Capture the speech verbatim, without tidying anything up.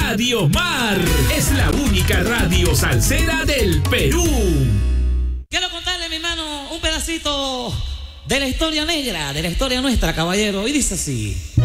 Radio Mar es la única radio salsera del Perú. Quiero contarle, mi hermano, un pedacito de la historia negra, de la historia nuestra, caballero. Y dice así.